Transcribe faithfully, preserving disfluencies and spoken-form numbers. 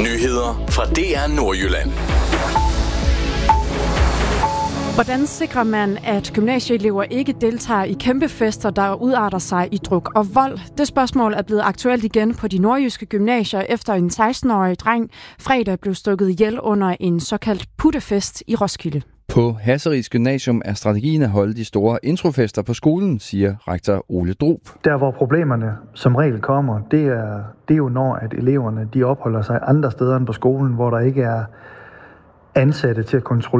Nyheder fra D R Nordjylland. Hvordan sikrer man, at gymnasieelever ikke deltager i kæmpefester, der udarter sig i druk og vold? Det spørgsmål er blevet aktuelt igen på de nordjyske gymnasier, efter en seksten-årig dreng fredag blev stukket ihjel under en såkaldt puttefest i Roskilde. På Hasseris Gymnasium er strategien at holde de store introfester på skolen, siger rektor Ole Drup. Der hvor problemerne som regel kommer, det er, det er jo når at eleverne de opholder sig andre steder end på skolen, hvor der ikke er ansatte til at kontrollere